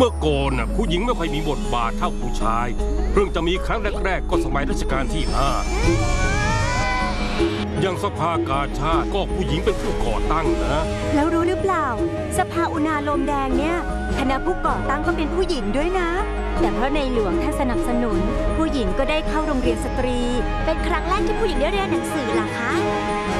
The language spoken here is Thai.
เมื่อก่อนผู้หญิงไม่ค่อยมีบทบาทเท่าผู้ชายเพิ่งจะมีครั้งแรกๆก็สมัยรัชกาลที่ 5อย่างสภากาชาดก็ผู้หญิงเป็นผู้ก่อตั้งนะแล้วรู้หรือเปล่าสภาอุณาโลมแดงเนี่ยคณะผู้ก่อตั้งก็เป็นผู้หญิงด้วยนะแต่เพราะในหลวงท่านสนับสนุนผู้หญิงก็ได้เข้าโรงเรียนสตรีเป็นครั้งแรกที่ผู้หญิงได้เรียนหนังสือเหรอคะ